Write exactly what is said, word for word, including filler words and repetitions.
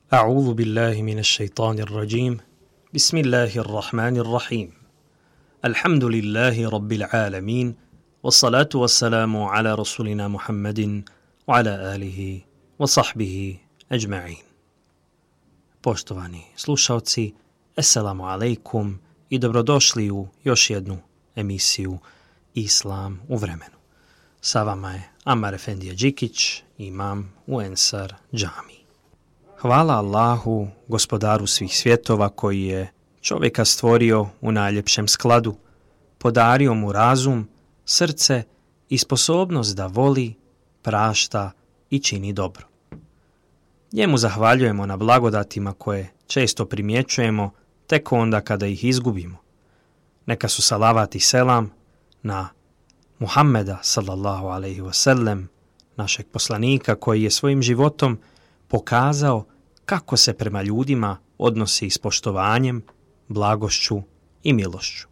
أعوذ بالله من الشيطان الرجيم بسم الله الرحمن الرحيم الحمد لله رب العالمين والصلاة والسلام على رسولنا محمد وعلى آله وصحبه أجمعين. Poštovani slušaoci, Assalamu alaikum i dobrodošli u još jednu emisiju Islam u vremenu. Sa vama je Ammar Efendija Đikić, imam u Ensar džamiji. Hvala Allahu, gospodaru svih svjetova, koji je čovjeka stvorio u najljepšem skladu, podario mu razum, srce i sposobnost da voli, prašta i čini dobro. Njemu zahvaljujemo na blagodatima koje često primjećujemo tek onda kada ih izgubimo. Neka su salavat i selam na Muhammeda sallallahu alaihi wasallam, našeg poslanika koji je svojim životom pokazao kako se prema ljudima odnosi s poštovanjem, blagošću i milošću.